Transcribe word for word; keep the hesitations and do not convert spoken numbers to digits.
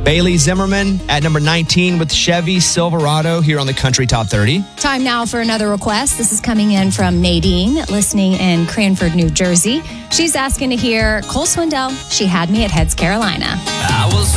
Bailey Zimmerman at number nineteen with Chevy Silverado here on the Country Top thirty. Time now for another request. This is coming in from Nadine, listening in Cranford, New Jersey. She's asking to hear Cole Swindell, She Had Me at Heads, Carolina. I was